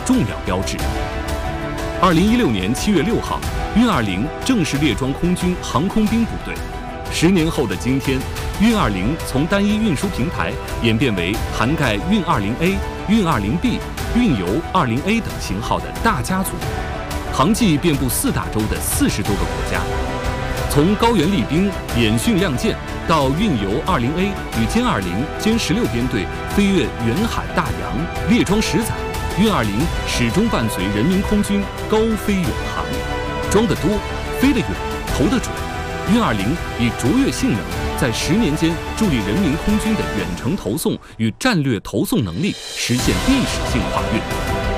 重要标志。2016年7月6号，运20正式列装空军航空兵部队。10年后的今天，运20从单一运输平台演变为涵盖运20A、运20B、运油20A 等型号的大家族，航迹遍布4大洲的40多个国家。从高原厉兵演训亮剑，到运油20A 与歼20、歼16编队飞越远海大洋，列装10载，运20始终伴随人民空军高飞远航，装得多，飞得远，投得准。运20以卓越性能，在10年间助力人民空军的远程投送与战略投送能力实现历史性跨越。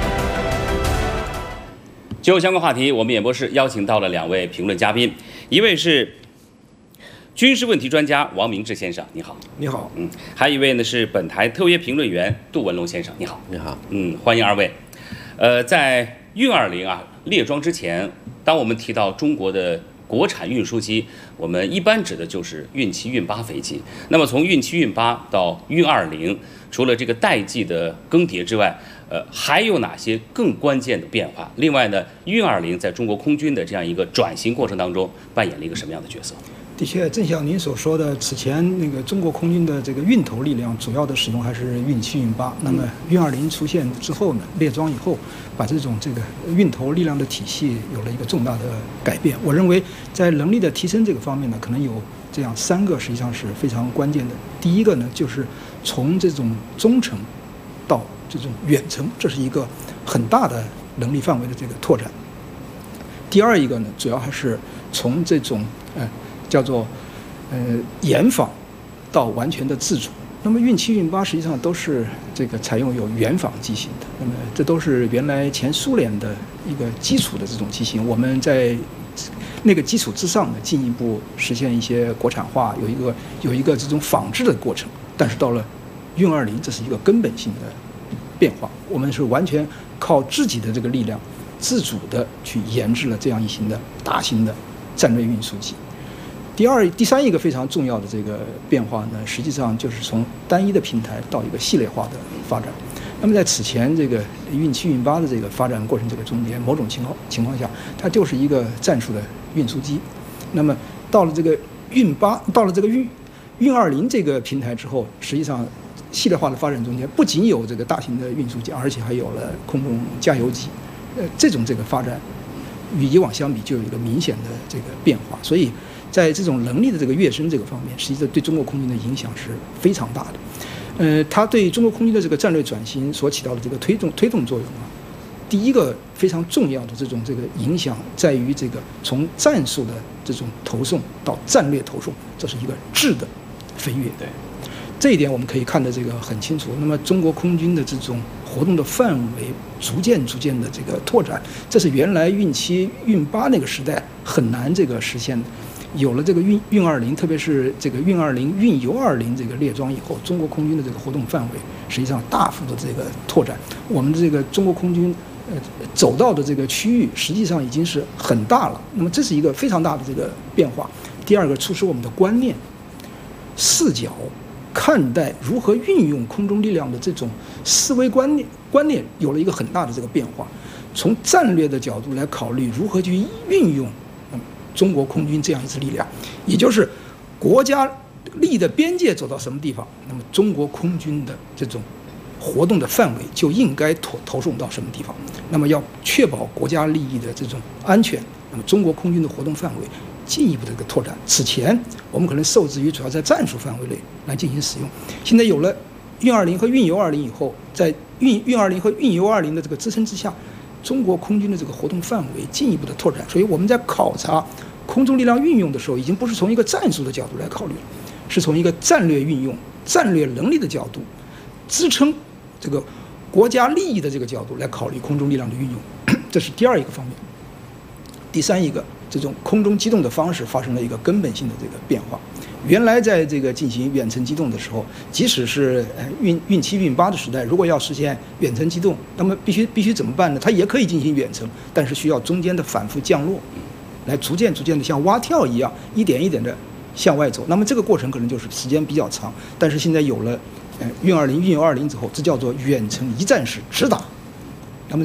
就相关话题，我们演播室邀请到了2位评论嘉宾，一位是军事问题专家王明志先生，你好。 你好。 还有一位呢是本台特约评论员杜文龙先生，你好。 你好。 欢迎2位。在运20列装之前，当我们提到中国的国产运输机，我们一般指的就是运7、运8飞机。那么从运7、运8到运20，除了这个代际的更迭之外，还有哪些更关键的变化？另外呢，运20在中国空军的这样一个转型过程当中扮演了一个什么样的角色？ 的确，正像您所说的，此前那个中国空军的这个运头力量主要的使用还是运7、运8。那么运20出现之后呢，列装以后，把这个运头力量的体系有了一个重大的改变。我认为在能力的提升这个方面呢，可能有这样3个实际上是非常关键的。第一个呢，就是从这种中程到这种远程，这是一个很大的能力范围的这个拓展。第二一个呢，主要还是从这种叫做研仿到完全的自主。那么运7、运8实际上都是这个采用有原仿机型的，那么这都是原来前苏联的一个基础的这种机型，我们在那个基础之上呢，进一步实现一些国产化，有一个这种仿制的过程。但是到了运20，这是一个根本性的变化，我们是完全靠自己的这个力量，自主的去研制了这样一型的大型的战略运输机。第三一个非常重要的这个变化呢，实际上就是从单一的平台到一个系列化的发展。那么在此前这个运7、运8的这个发展过程这个中间，某种情况下，它就是一个战术的运输机。那么到了这个运20这个平台之后，实际上系列化的发展中间，不仅有这个大型的运输机，而且还有了空中加油机。这个发展与以往相比，就有一个明显的这个变化。所以在这种能力的这个跃升这个方面，实际上对中国空军的影响是非常大的。它对中国空军的这个战略转型所起到的这个推动作用第一个非常重要的这个影响在于这个从战术的这种投送到战略投送，这是一个质的飞跃。 对， 这一点我们可以看得这个很清楚。那么中国空军的这种活动的范围逐渐的这个拓展，这是原来运7、运8那个时代很难这个实现的。有了这个运20，特别是这个运20、运油20这个列装以后，中国空军的这个活动范围实际上大幅的这个拓展。我们的这个中国空军走到的这个区域实际上已经是很大了。那么这是一个非常大的这个变化。第二个，促使我们的观念、视角看待如何运用空中力量的这种思维观念有了一个很大的这个变化。从战略的角度来考虑如何去运用中国空军这样一支力量，也就是国家利益的边界走到什么地方，那么中国空军的这种活动的范围就应该投送到什么地方。那么要确保国家利益的这种安全，那么中国空军的活动范围进一步的这个拓展。此前我们可能受制于主要在战术范围内来进行使用，现在有了运20和运油20以后，在运20和运油20的这个支撑之下，中国空军的这个活动范围进一步的拓展。所以我们在考察空中力量运用的时候，已经不是从一个战术的角度来考虑，是从一个战略运用、战略能力的角度，支撑这个国家利益的这个角度来考虑空中力量的运用。这是第二一个方面。第三一个，这种空中机动的方式发生了一个根本性的这个变化。原来在这个进行远程机动的时候，即使是运7、运8的时代，如果要实现远程机动，那么必须怎么办呢？它也可以进行远程，但是需要中间的反复降落，来逐渐的像蛙跳一样，一点一点的向外走。那么这个过程可能就是时间比较长。但是现在有了运20、运油20之后，这叫做远程一站式直打。